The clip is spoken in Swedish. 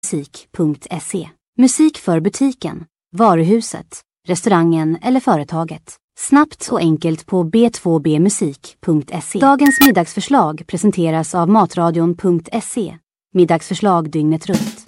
musik.se. Musik för butiken, varuhuset, restaurangen eller företaget. Snabbt och enkelt på b2bmusik.se. Dagens middagsförslag presenteras av matradion.se. Middagsförslag dygnet runt.